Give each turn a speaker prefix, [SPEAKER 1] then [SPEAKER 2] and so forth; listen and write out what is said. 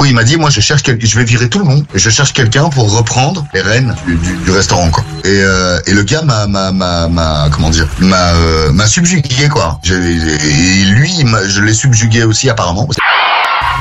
[SPEAKER 1] coup, il m'a dit, moi, je vais virer tout le monde. Je cherche quelqu'un pour reprendre les rênes du restaurant, quoi. Et le gars m'a subjugué, quoi. Je l'ai subjugué aussi, apparemment.